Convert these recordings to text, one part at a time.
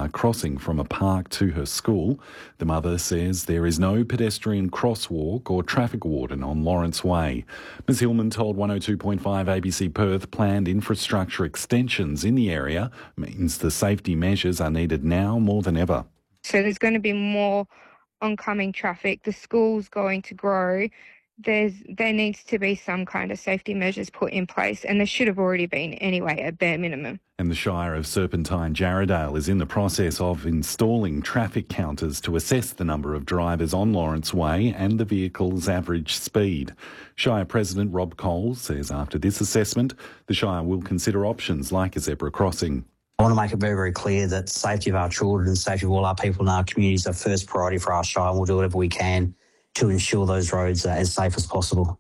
are crossing from a park to her school. The mother says there is no pedestrian crosswalk or traffic warden on Lawrence Way. Ms Hillman told 102.5 ABC Perth planned infrastructure extensions in the area means the safety measures are needed now more than ever. So there's going to be more oncoming traffic. The school's going to grow. There needs to be some kind of safety measures put in place, and there should have already been anyway, at bare minimum. And the Shire of Serpentine-Jarrahdale is in the process of installing traffic counters to assess the number of drivers on Lawrence Way and the vehicle's average speed. Shire President Rob Cole says after this assessment, the Shire will consider options like a zebra crossing. I want to make it very, very clear that safety of our children and safety of all our people in our communities are first priority for our Shire, and we'll do whatever we can to ensure those roads are as safe as possible.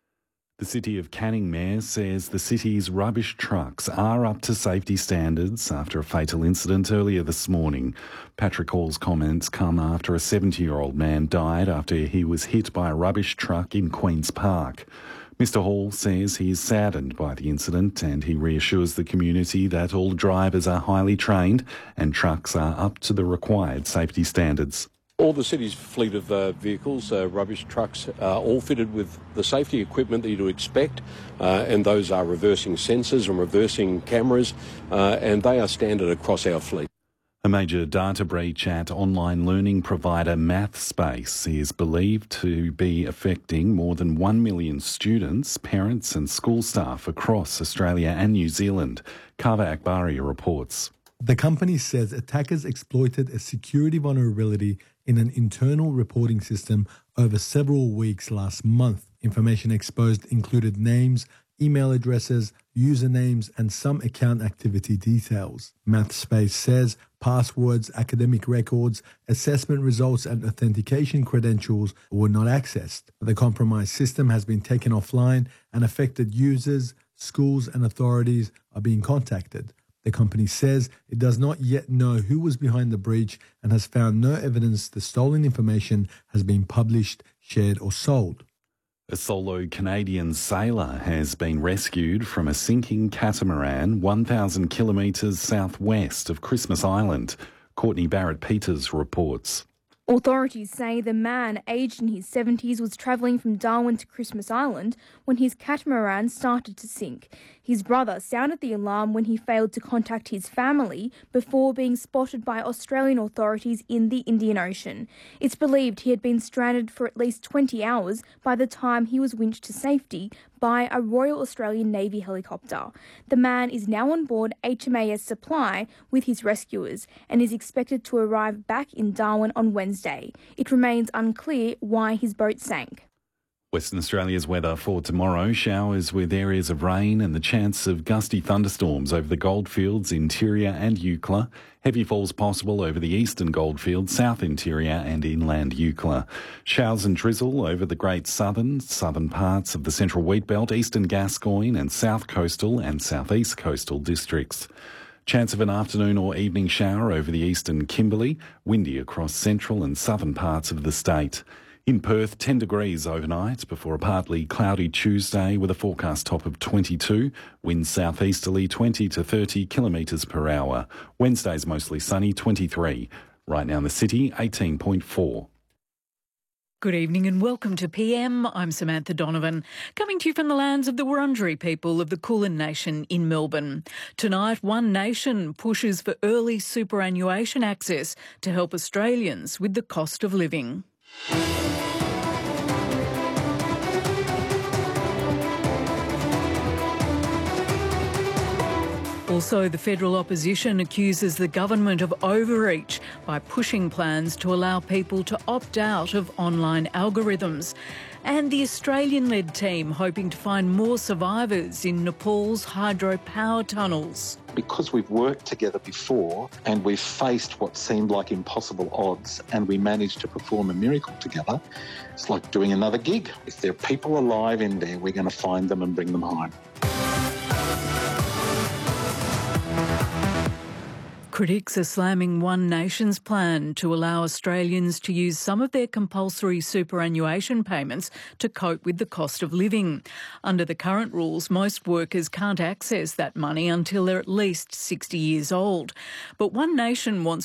The City of Canning Mayor says the city's rubbish trucks are up to safety standards after a fatal incident earlier this morning. Patrick Hall's comments come after a 70-year-old man died after he was hit by a rubbish truck in Queen's Park. Mr Hall says he is saddened by the incident and he reassures the community that all drivers are highly trained and trucks are up to the required safety standards. All the city's fleet of vehicles, rubbish trucks, are all fitted with the safety equipment that you'd expect, and those are reversing sensors and reversing cameras, and they are standard across our fleet. A major data breach at online learning provider MathSpace is believed to be affecting more than 1 million students, parents and school staff across Australia and New Zealand. Kava Akbari reports. The company says attackers exploited a security vulnerability in an internal reporting system over several weeks last month. Information exposed included names, email addresses, usernames, and some account activity details. MathSpace says passwords, academic records, assessment results, and authentication credentials were not accessed. The compromised system has been taken offline and affected users, schools, and authorities are being contacted. The company says it does not yet know who was behind the breach and has found no evidence the stolen information has been published, shared or sold. A solo Canadian sailor has been rescued from a sinking catamaran 1,000 kilometres southwest of Christmas Island. Courtney Barrett-Peters reports. Authorities say the man, aged in his 70s, was travelling from Darwin to Christmas Island when his catamaran started to sink. His brother sounded the alarm when he failed to contact his family before being spotted by Australian authorities in the Indian Ocean. It's believed he had been stranded for at least 20 hours by the time he was winched to safety by a Royal Australian Navy helicopter. The man is now on board HMAS Supply with his rescuers and is expected to arrive back in Darwin on Wednesday. It remains unclear why his boat sank. Western Australia's weather for tomorrow, showers with areas of rain and the chance of gusty thunderstorms over the Goldfields, Interior and Eucla. Heavy falls possible over the eastern Goldfields, South Interior and inland Eucla. Showers and drizzle over the Great Southern parts of the Central Wheatbelt, Eastern Gascoyne and South Coastal and Southeast Coastal districts. Chance of an afternoon or evening shower over the eastern Kimberley, windy across central and southern parts of the state. In Perth, 10 degrees overnight before a partly cloudy Tuesday with a forecast top of 22. Winds southeasterly 20 to 30 kilometres per hour. Wednesday's mostly sunny, 23. Right now in the city, 18.4. Good evening and welcome to PM. I'm Samantha Donovan, coming to you from the lands of the Wurundjeri people of the Kulin Nation in Melbourne. Tonight, One Nation pushes for early superannuation access to help Australians with the cost of living. Also, the federal opposition accuses the government of overreach by pushing plans to allow people to opt out of online algorithms. And the Australian-led team hoping to find more survivors in Nepal's hydropower tunnels. Because we've worked together before and we've faced what seemed like impossible odds and we managed to perform a miracle together, it's like doing another gig. If there are people alive in there, we're going to find them and bring them home. Critics are slamming One Nation's plan to allow Australians to use some of their compulsory superannuation payments to cope with the cost of living. Under the current rules, most workers can't access that money until they're at least 60 years old. But One Nation wants